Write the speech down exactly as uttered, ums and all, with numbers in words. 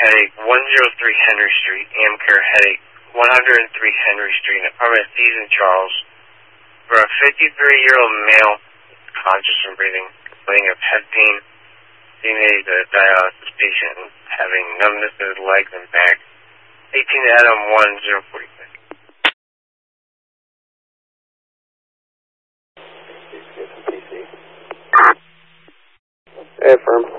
headache, one oh three Henry Street. Amcare headache, one oh three Henry Street. Apartment Thieves in Charles. For a fifty-three-year-old male, conscious and breathing, complaining of head pain, seeing that he's a dialysis patient and having numbness in his legs and back. eighteen Adam one oh forty-six. Hey, firm.